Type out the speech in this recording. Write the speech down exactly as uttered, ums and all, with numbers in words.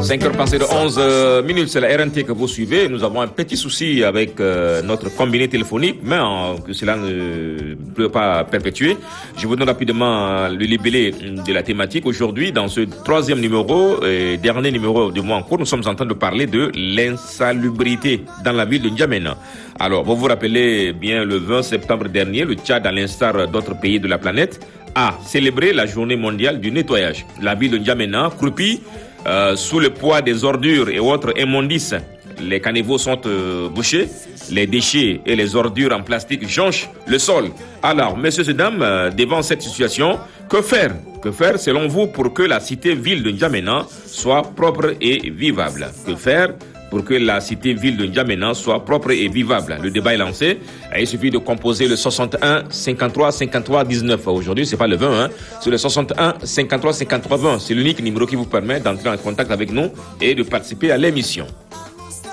cinq heures passées de onze euh, minutes, c'est la R N T que vous suivez. Nous avons un petit souci avec euh, notre combiné téléphonique, mais euh, que cela ne peut pas perpétuer. Je vous donne rapidement euh, le libellé de la thématique. Aujourd'hui, dans ce troisième numéro, et dernier numéro du mois en cours, nous sommes en train de parler de l'insalubrité dans la ville de N'Djamena. Alors, vous vous rappelez bien, le vingt septembre dernier, le Tchad, à l'instar d'autres pays de la planète, a célébré la journée mondiale du nettoyage. La ville de N'Djamena croupit euh, sous le poids des ordures et autres immondices. Les caniveaux sont euh, bouchés, les déchets et les ordures en plastique jonchent le sol. Alors, messieurs et dames, euh, devant cette situation, que faire? Que faire selon vous pour que la cité-ville de N'Djamena soit propre et vivable? Que faire pour que la cité-ville de N'Djamena soit propre et vivable? Le débat est lancé. Il suffit de composer le soixante et un cinquante-trois cinquante-trois dix-neuf. Aujourd'hui, c'est pas le vingt, hein. C'est le soixante et un cinquante-trois cinquante-trois vingt. C'est l'unique numéro qui vous permet d'entrer en contact avec nous et de participer à l'émission.